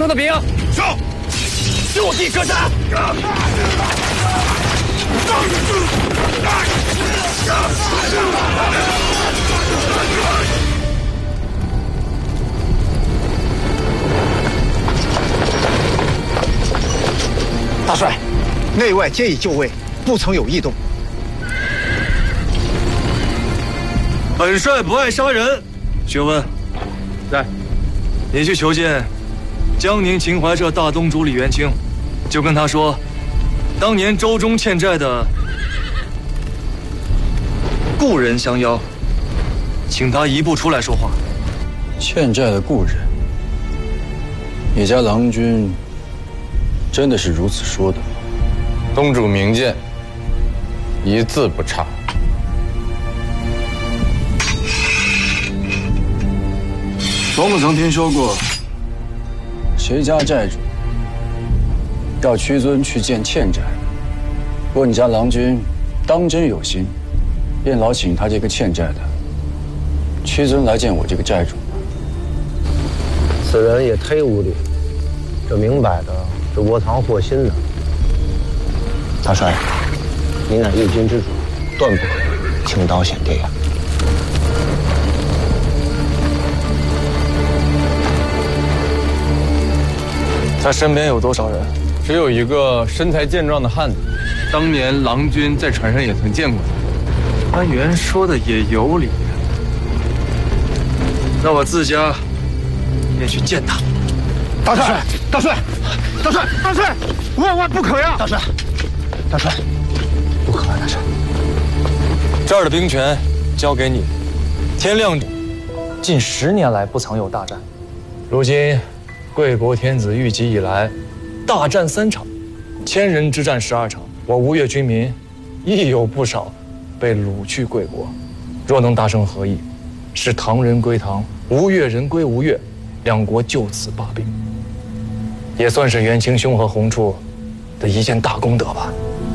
中的兵， 上， 就地格杀！ 大帅，内外皆已就位，不曾有异动。 本帅不爱杀人。学文， 在， 你去求见江宁秦淮社大东主李元清，就跟他说，当年周中欠债的故人相邀，请他一步出来说话。 欠债的故人，你家郎君真的是如此说的？ 东主明鉴，一字不差。 我们曾听说过，谁家债主要屈尊去见欠债，若你家郎君当真有心，便劳请他这个欠债的屈尊来见我这个债主。 此人也忒无礼，这明摆的是窝藏祸心的。大帅，你乃一君之主，断不可轻刀显地啊！ 他身边有多少人？ 只有一个身材健壮的汉子。 当年郎君在船上也曾见过他。安元说的也有理。那我自家便去见他。 大帅，大帅，大帅，大帅，万万不可呀！大帅，大帅，不可啊！大帅， 这儿的兵权交给你。天亮，近10年来不曾有大战，如今贵国天子御疾以来，大战3场，1000人之战12场，我吴越军民亦有不少被掳去贵国。若能达成和议，使唐人归唐，吴越人归吴越，两国就此罢兵，也算是元清兄和洪处的一件大功德吧。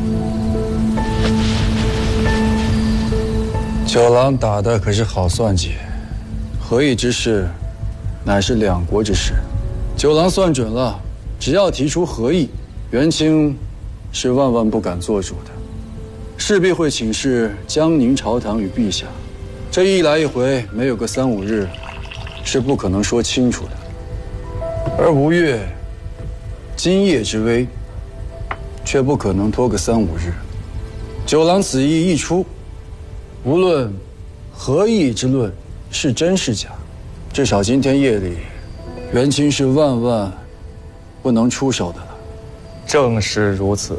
九郎打的可是好算计，和议之事乃是两国之事。九郎算准了，只要提出和议，元清是万万不敢做主的，势必会请示江宁朝堂与陛下。这一来一回，没有个3、5日，是不可能说清楚的。而吴越今夜之危，却不可能拖个3、5日。九郎此意一出，无论和议之论是真是假，至少今天夜里，元清是万万不能出手的了。 正是如此。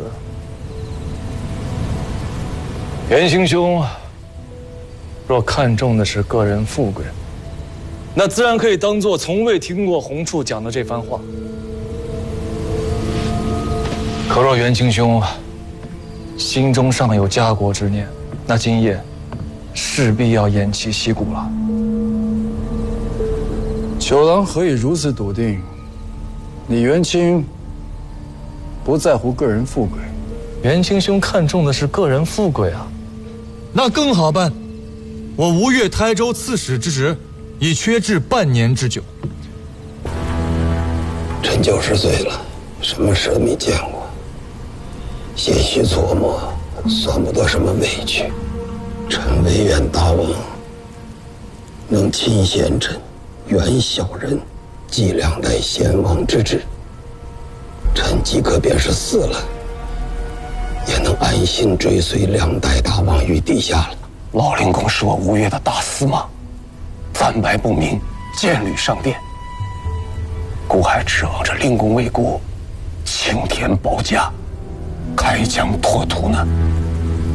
元清兄若看重的是个人富贵，那自然可以当作从未听过洪处讲的这番话。可若元清兄心中尚有家国之念，那今夜势必要偃旗息鼓了。 九郎何以如此笃定？你元清不在乎个人富贵？ 元清兄看重的是个人富贵啊，那更好办。我吴越台州刺史之职已缺至半年之久。 臣90岁了，什么事都没见过，些许琢磨算不得什么委屈。臣唯愿大王能亲贤臣，远小人，计2代先王之志。臣即可便是死了，也能安心追随2代大王于地下了。 老令公是我吴越的大司马，暂白不明，剑履上殿，孤还指望着令公为国，青天保驾，开疆拓土呢。